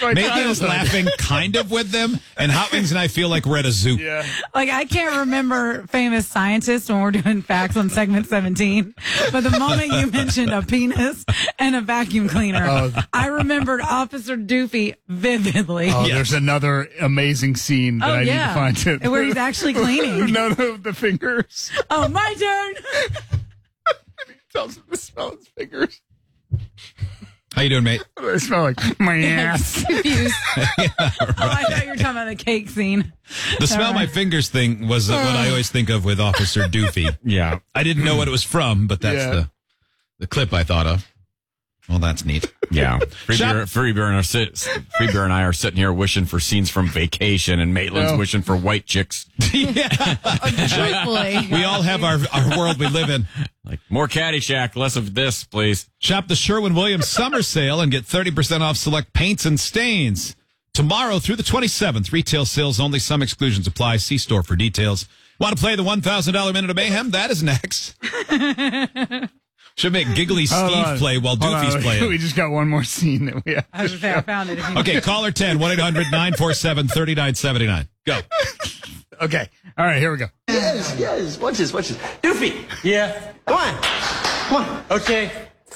Maybe I was laughing kind of with them, and Hot Wings and I feel like we're at a zoo. Yeah. Like, I can't remember famous scientists when we're doing facts on segment 17, but the moment you mentioned a penis and a vacuum cleaner, I remembered Officer Doofy vividly. Oh, there's another amazing scene that I need to find too. Where he's actually cleaning. No, the fingers. Oh, my turn. He tells him to smell his fingers. How you doing, mate? They smell like my ass. Confused. I thought you were talking about the cake scene. The smell my fingers thing was what I always think of with Officer Doofy. Yeah. I didn't know what it was from, but that's the clip I thought of. Well, that's neat. Yeah. Free Beer and I are sitting here wishing for scenes from Vacation, and Maitland's wishing for white chicks. Truthfully. We all have our world we live in. Like, more Caddyshack, less of this, please. Shop the Sherwin-Williams summer sale and get 30% off select paints and stains. Tomorrow through the 27th, retail sales only. Some exclusions apply. See store for details. Want to play the $1,000 Minute of Mayhem? That is next. Should make Giggly Steve play while Doofy's playing. We just got one more scene that we have. I was going to say, I found it. Okay, caller 10, 1-800-947-3979. Go. Okay. All right, here we go. Yes. Watch this. Doofy. Yeah. Come on. Okay.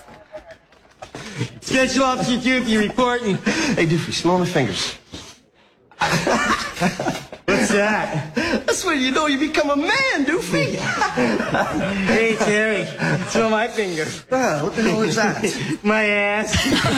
Special Officer Doofy reporting. Hey, Doofy, smell my fingers. What's that? That's when you know you become a man, Doofy. Hey, Terry. Smell my finger. What the hell is that? My ass.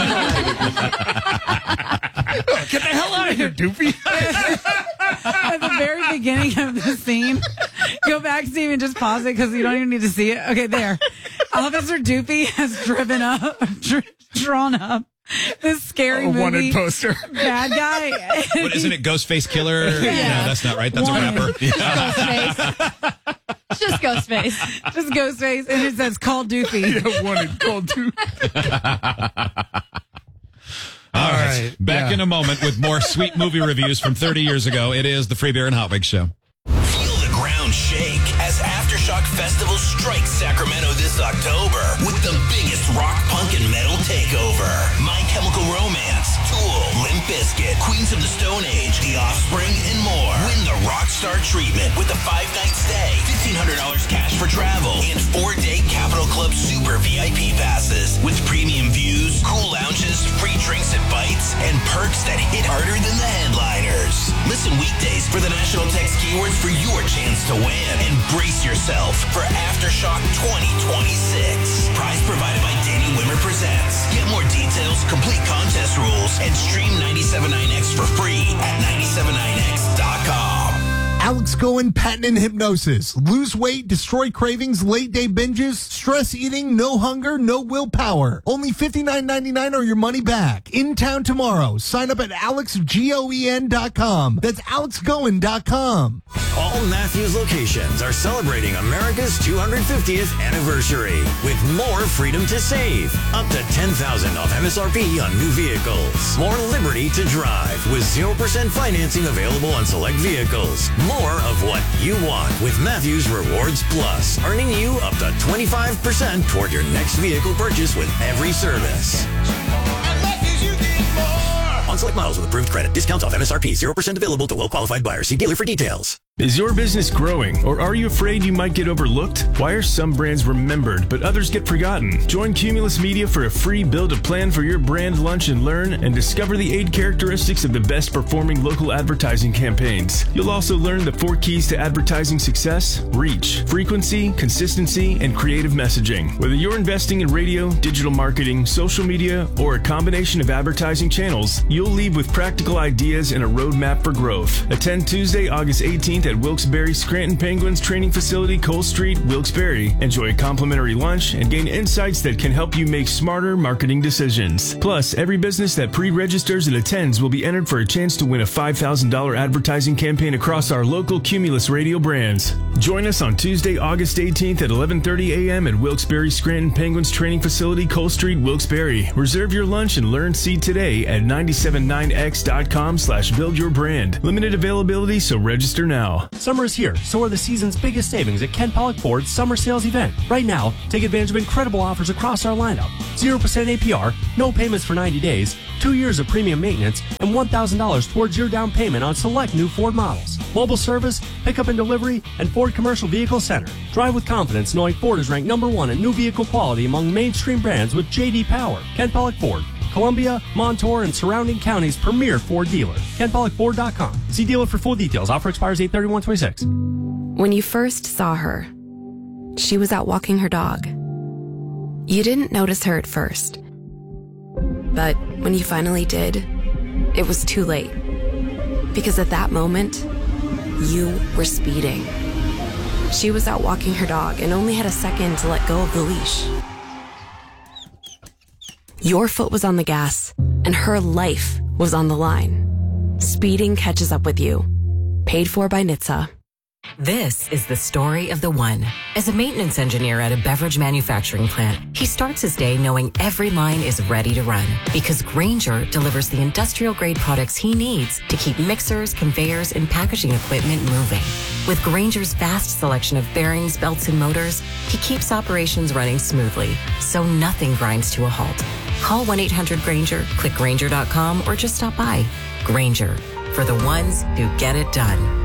Get the hell out of here, Doofy. At the very beginning of the scene, go back, Steve, and just pause it because you don't even need to see it. Okay, there. Officer Doofy has drawn up this scary movie. Wanted poster. Bad guy. What, isn't it Ghostface Killer? Yeah. No, that's not right. That's a rapper. Ghostface. Just Ghostface. Just Ghostface, and it says "Call Doofy." Yeah, wanted called Doofy. All right. Back in a moment with more sweet movie reviews from 30 years ago. It is the Free Beer and Hot Wings Show. Feel the ground shake as Aftershock Festival strikes Sacramento this October with the biggest rock, punk, and metal takeover. My Chemical Romance, Tool, Limp Bizkit, Queens of the Stone Age, The Offspring, and more. Win the Rockstar treatment with a 5-night stay, $1,500 cash for travel, and 4-day Capitol Club Super VIP passes with premium views, cool lounges, free drinks and bites, and perks that hit harder than the headliners. Listen weekdays for the national text keywords for your chance to win, and brace yourself for Aftershock 2026. Prize provided by Danny Wimmer Presents. Get more details, complete contest rules, and stream 97.9X for free at 97.9X.com. Alex Goen, Patent and Hypnosis. Lose weight, destroy cravings, late day binges, stress eating, no hunger, no willpower. Only $59.99 or your money back. In town tomorrow. Sign up at alexgoen.com. That's alexgoen.com. All Matthews locations are celebrating America's 250th anniversary with more freedom to save. Up to $10,000 off MSRP on new vehicles. More liberty to drive with 0% financing available on select vehicles. More of what you want with Matthews Rewards Plus, earning you up to 25% toward your next vehicle purchase with every service. On select models with approved credit. Discounts off MSRP. 0% available to well-qualified buyers. See dealer for details. Is your business growing, or are you afraid you might get overlooked? Why are some brands remembered, but others get forgotten? Join Cumulus Media for a free Build a Plan for your brand lunch and learn, and discover the 8 characteristics of the best performing local advertising campaigns. You'll also learn the 4 keys to advertising success: reach, frequency, consistency, and creative messaging. Whether you're investing in radio, digital marketing, social media, or a combination of advertising channels, you'll leave with practical ideas and a roadmap for growth. Attend Tuesday, August 18th at Wilkes-Barre Scranton Penguins Training Facility, Cole Street, Wilkes-Barre. Enjoy a complimentary lunch and gain insights that can help you make smarter marketing decisions. Plus, every business that pre-registers and attends will be entered for a chance to win a $5,000 advertising campaign across our local Cumulus radio brands. Join us on Tuesday, August 18th at 11:30 a.m. at Wilkes-Barre Scranton Penguins Training Facility, Cole Street, Wilkes-Barre. Reserve your lunch and learn seat today at 979x.com/buildyourbrand. Limited availability, so register now. now. Summer is here, so are the season's biggest savings at Ken Pollock Ford's summer sales event. Right now, take advantage of incredible offers across our lineup. 0% APR, no payments for 90 days, 2 years of premium maintenance, and $1,000 towards your down payment on select new Ford models. Mobile service, pickup and delivery, and Ford Commercial Vehicle Center. Drive with confidence knowing Ford is ranked #1 in new vehicle quality among mainstream brands with J.D. Power. Ken Pollock Ford, Columbia, Montour, and surrounding counties' premier Ford dealer. KenPollockFord.com. See dealer for full details. Offer expires 8/31/26. When you first saw her, she was out walking her dog. You didn't notice her at first. But when you finally did, it was too late. Because at that moment, you were speeding. She was out walking her dog and only had a second to let go of the leash. Your foot was on the gas, and her life was on the line. Speeding catches up with you. Paid for by NHTSA. This is the story of the one. As a maintenance engineer at a beverage manufacturing plant, he starts his day knowing every line is ready to run because Grainger delivers the industrial-grade products he needs to keep mixers, conveyors, and packaging equipment moving. With Grainger's vast selection of bearings, belts, and motors, he keeps operations running smoothly, so nothing grinds to a halt. Call 1-800-GRAINGER, click Grainger.com, or just stop by. Grainger, for the ones who get it done.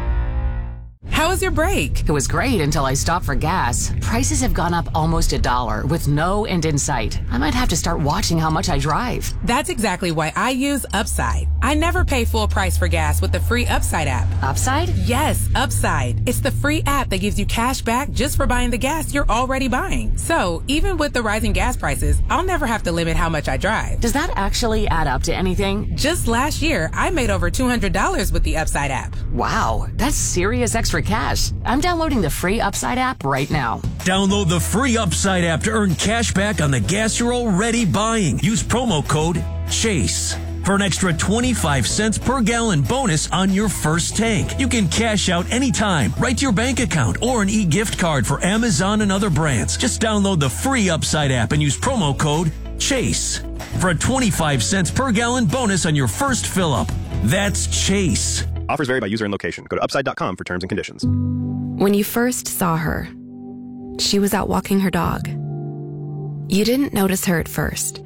How was your break? It was great until I stopped for gas. Prices have gone up almost $1 with no end in sight. I might have to start watching how much I drive. That's exactly why I use Upside. I never pay full price for gas with the free Upside app. Upside? Yes, Upside. It's the free app that gives you cash back just for buying the gas you're already buying. So even with the rising gas prices, I'll never have to limit how much I drive. Does that actually add up to anything? Just last year, I made over $200 with the Upside app. Wow, that's serious extra cash. I'm downloading the free Upside app right now. Download the free Upside app to earn cash back on the gas you're already buying. Use promo code CHASE for an extra 25 cents per gallon bonus on your first tank. You can cash out anytime, right to your bank account, or an e-gift card for Amazon and other brands. Just download the free Upside app and use promo code CHASE for a 25 cents per gallon bonus on your first fill up. That's CHASE. Offers vary by user and location. Go to upside.com for terms and conditions. When you first saw her, she was out walking her dog. You didn't notice her at first.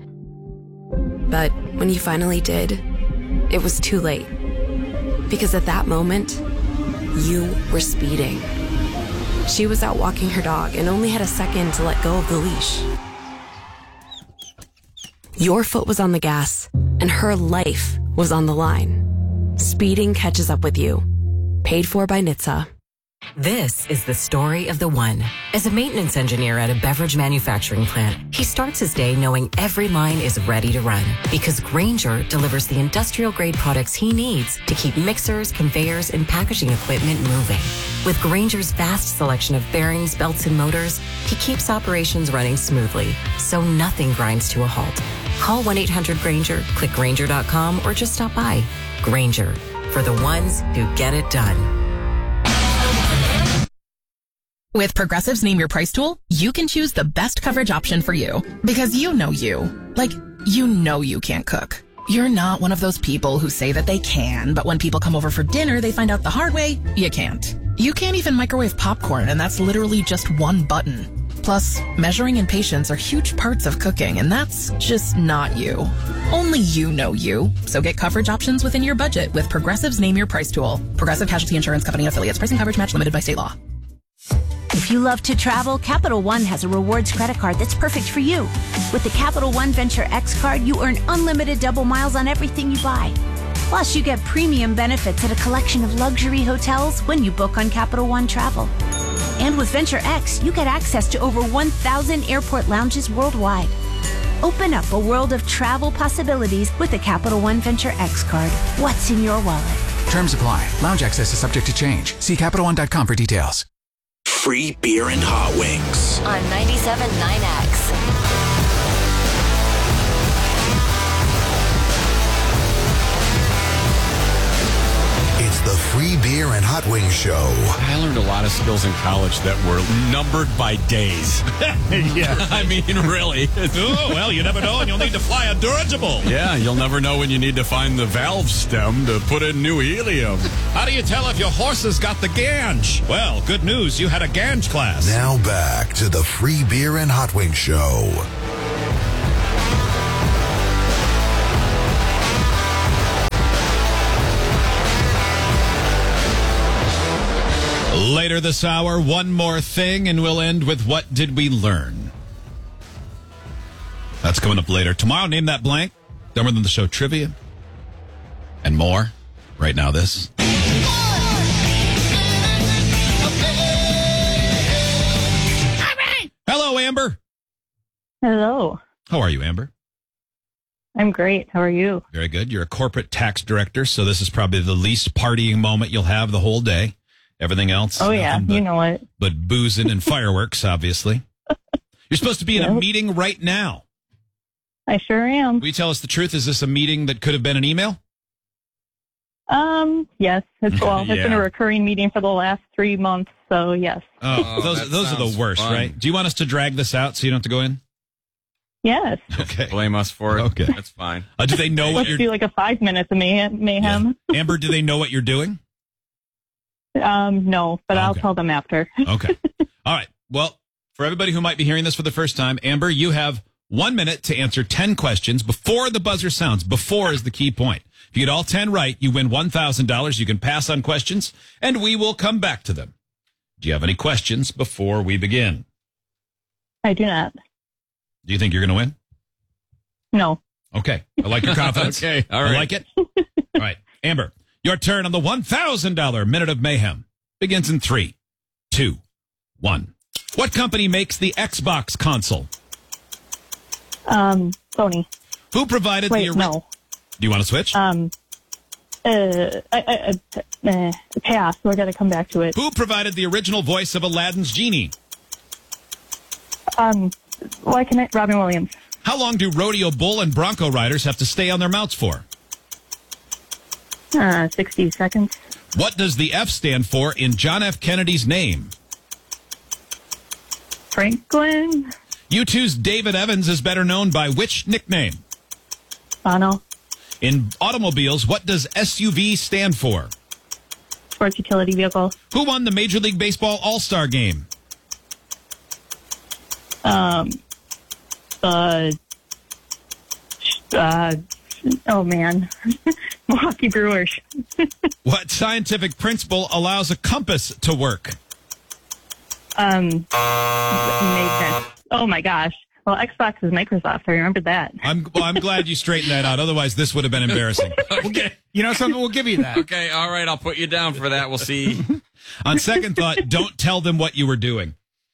But when you finally did, it was too late. Because at that moment, you were speeding. She was out walking her dog and only had a second to let go of the leash. Your foot was on the gas, and her life was on the line. Speeding catches up with you. Paid for by NHTSA. This is the story of the one. As a maintenance engineer at a beverage manufacturing plant, he starts his day knowing every line is ready to run because Grainger delivers the industrial-grade products he needs to keep mixers, conveyors, and packaging equipment moving. With Grainger's vast selection of bearings, belts, and motors, he keeps operations running smoothly, so nothing grinds to a halt. Call 1-800-GRAINGER, click Grainger.com, or just stop by. Grainger, for the ones who get it done. With Progressive's Name Your Price tool, you can choose the best coverage option for you. Because you know you. Like, you know you can't cook. You're not one of those people who say that they can, but when people come over for dinner, they find out the hard way, you can't. You can't even microwave popcorn, and that's literally just one button. Plus, measuring and patience are huge parts of cooking, and that's just not you. Only you know you. So get coverage options within your budget with Progressive's Name Your Price tool. Progressive Casualty Insurance Company affiliates. Pricing coverage match limited by state law. If you love to travel, Capital One has a rewards credit card that's perfect for you. With the Capital One Venture X card, you earn unlimited double miles on everything you buy. Plus, you get premium benefits at a collection of luxury hotels when you book on Capital One Travel. And with Venture X, you get access to over 1,000 airport lounges worldwide. Open up a world of travel possibilities with the Capital One Venture X card. What's in your wallet? Terms apply. Lounge access is subject to change. See CapitalOne.com for details. Free beer and hot wings. On 97.9X. It's the Free Beer and Hot Wings Show. I learned a lot of skills in college that were numbered by days. Yeah. I mean, really. Oh, well, you never know, and you'll need to fly a dirigible. Yeah, you'll never know when you need to find the valve stem to put in new helium. How do you tell if your horse has got the ganj? Well, good news, you had a ganj class. Now back to the Free Beer and Hot Wings Show. Later this hour, one more thing, and we'll end with what did we learn? That's coming up later. Tomorrow, Name That Blank, Dumber Than the Show trivia, and more. Right now, this. Hello, Amber. Hello. How are you, Amber? I'm great. How are you? Very good. You're a corporate tax director, so this is probably the least partying moment you'll have the whole day. Everything else. Oh, yeah. You know it. But boozing and fireworks, obviously. You're supposed to be in a meeting right now. I sure am. Will you tell us the truth? Is this a meeting that could have been an email? Yes. It's been a recurring meeting for the last 3 months, so yes. Oh, those are the worst, fun. right? Do you want us to drag this out so you don't have to go in? Yes. Okay. Blame us for it. Okay. That's fine. Do they know what Let's you're do like a 5 minutes of mayhem. Yeah. Amber, do they know what you're doing? No, but I'll tell them after. Okay. All right. Well, for everybody who might be hearing this for the first time, Amber, you have 1 minute to answer 10 questions before the buzzer sounds. Before is the key point. If you get all 10 right, you win $1,000. You can pass on questions, and we will come back to them. Do you have any questions before we begin? I do not. Do you think you're going to win? No. Okay. I like your confidence. Okay. All right. I like it. All right. Amber, your turn on the $1,000 Minute of Mayhem begins in 3, 2, 1. What company makes the Xbox console? Sony. Who provided Wait, the original? no. Do you want to switch? Pass. We're going to come back to it. Who provided the original voice of Aladdin's genie? Why can I? Robin Williams. How long do rodeo bull and bronco riders have to stay on their mounts for? 60 seconds. What does the F stand for in John F. Kennedy's name? Franklin. U2's David Evans is better known by which nickname? Bono. In automobiles, what does SUV stand for? Sports utility vehicle. Who won the Major League Baseball All-Star Game? Oh man. Milwaukee Brewers. What scientific principle allows a compass to work? Maintenance. Oh my gosh. Well, Xbox is Microsoft. I remember that. I'm glad you straightened that out. Otherwise, this would have been embarrassing. Okay. You know something? We'll give you that. Okay. All right. I'll put you down for that. We'll see. On second thought, don't tell them what you were doing.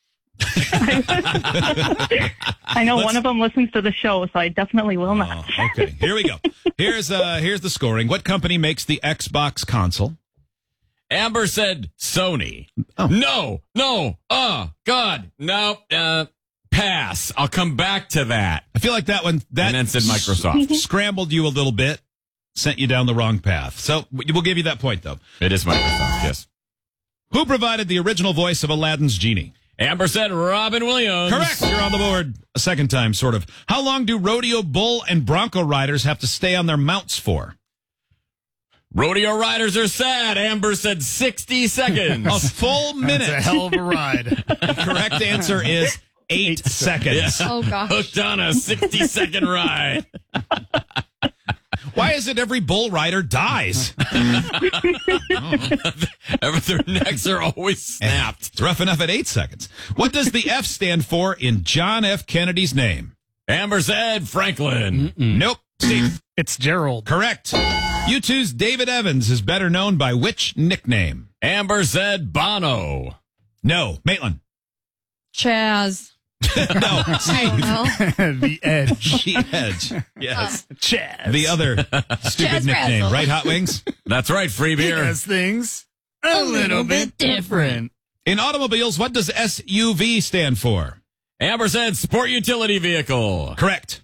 I know one of them listens to the show, so I definitely will not. Okay, here we go. Here's the scoring. What company makes the Xbox console? Amber said Sony. Oh. No. God. No. Pass. I'll come back to that. I feel like that And then said Microsoft. scrambled you a little bit, sent you down the wrong path. So we'll give you that point, though. It is Microsoft, yes. Who provided the original voice of Aladdin's genie? Amber said Robin Williams. Correct. You're on the board a second time, sort of. How long do rodeo bull and bronco riders have to stay on their mounts for? Rodeo riders are sad. Amber said 60 seconds. A full minute. That's a hell of a ride. The correct answer is 8 seconds. Oh, gosh. Hooked on a 60-second ride. Why is it every bull rider dies? Their necks are always snapped. It's rough enough at 8 seconds. What does the F stand for in John F. Kennedy's name? Amber said Franklin. Nope. Steve. It's Gerald. Correct. U2's David Evans is better known by which nickname? Amber said Bono. No. Maitland. Chaz. No. Steve. The Edge. The Edge. Yes. Chaz. The other stupid Chaz nickname, Razzle. right, Hot Wings? That's right, free beer. Yes, things a little bit different. In automobiles, what does SUV stand for? Amber said sport utility vehicle. Correct.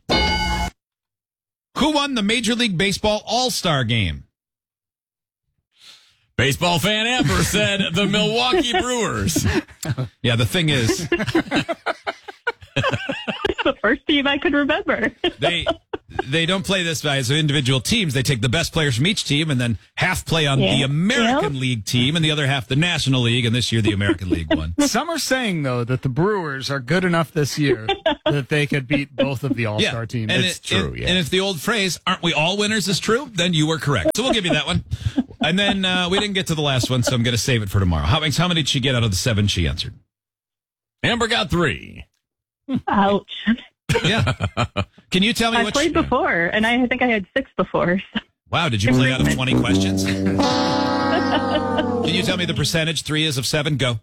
Who won the Major League Baseball All-Star Game? Baseball fan Amber said the Milwaukee Brewers. Yeah, the thing is, It's the first team I could remember. they don't play this as individual teams. They take the best players from each team and then half play on the American League team and the other half the National League. And this year, the American League won. Some are saying, though, that the Brewers are good enough this year that they could beat both of the All-Star teams. And it's true. And if the old phrase, aren't we all winners, is true, then you were correct. So we'll give you that one. And then we didn't get to the last one, so I'm going to save it for tomorrow. How many did she get out of the 7 she answered? Amber got 3. Ouch. Yeah. Can you tell me I what played before, and I think I had 6 before. So. Wow, did you play out of 20 questions? Can you tell me the percentage 3 is of 7? Go.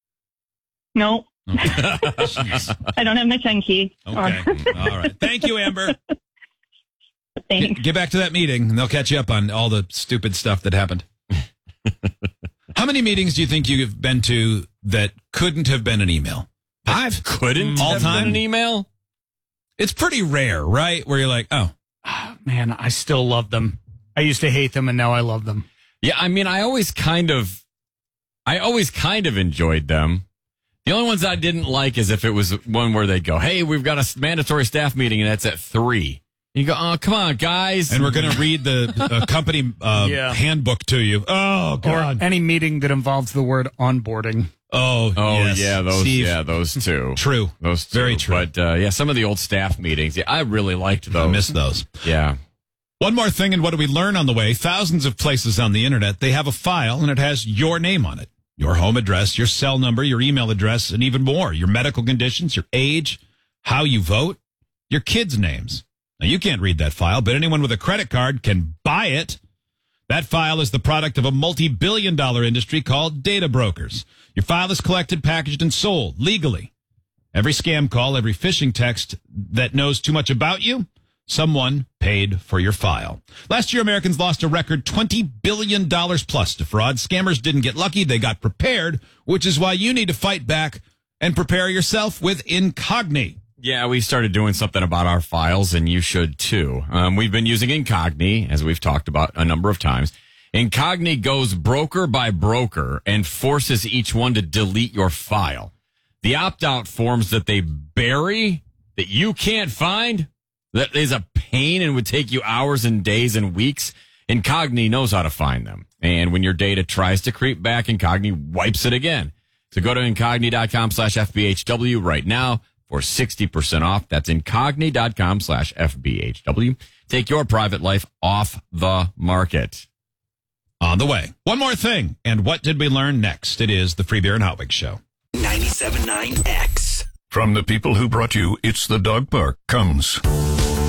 No. Jeez. I don't have my 10 key. Okay. All right. Thank you, Amber. Thanks. Get back to that meeting, and they'll catch you up on all the stupid stuff that happened. How many meetings do you think you've been to that couldn't have been an email? 5? Couldn't all have time? been an email? It's pretty rare, right? Where you're like, oh. Man, I still love them. I used to hate them, and now I love them. Yeah, I mean, I always kind of enjoyed them. The only ones I didn't like is if it was one where they go, hey, we've got a mandatory staff meeting, and that's at 3. You go, oh, come on, guys. And we're going to read the company handbook to you. Oh, God. Or any meeting that involves the word onboarding. Oh, yes. Yeah, those two. True. Those two. Very true. But, some of the old staff meetings, I really liked those. I miss those. Yeah. One more thing, and what do we learn on the way? Thousands of places on the internet, they have a file, and it has your name on it. Your home address, your cell number, your email address, and even more. Your medical conditions, your age, how you vote, your kids' names. Now, you can't read that file, but anyone with a credit card can buy it. That file is the product of a multi-billion-dollar industry called data brokers. Your file is collected, packaged, and sold legally. Every scam call, every phishing text that knows too much about you, someone paid for your file. Last year, Americans lost a record $20 billion plus to fraud. Scammers didn't get lucky. They got prepared, which is why you need to fight back and prepare yourself with Incogni. Yeah, we started doing something about our files, and you should too. We've been using Incogni, as we've talked about a number of times. Incogni goes broker by broker and forces each one to delete your file. The opt-out forms that they bury, that you can't find, that is a pain and would take you hours and days and weeks. Incogni knows how to find them. And when your data tries to creep back, Incogni wipes it again. So go to incogni.com/FBHW right now for 60% off. That's incogni.com/FBHW. Take your private life off the market. On the way. One more thing. And what did we learn next? It is the Free Beer and Hot Wings Show. 97.9 X. From the people who brought you It's the Dog Park comes